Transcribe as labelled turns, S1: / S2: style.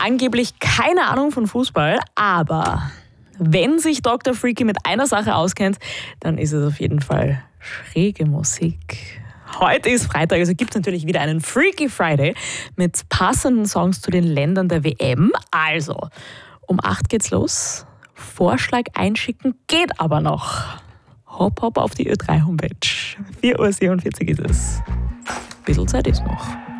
S1: angeblich keine Ahnung von Fußball, aber wenn sich Dr. Freaky mit einer Sache auskennt, dann ist es auf jeden Fall schräge Musik. Heute ist Freitag, also gibt es natürlich wieder einen Freaky Friday mit passenden Songs zu den Ländern der WM. Also, um 8 geht's los. Vorschlag einschicken geht aber noch. Hopp, hopp auf die Ö3 Homepage. 4:47 Uhr ist es. Bisschen Zeit ist noch.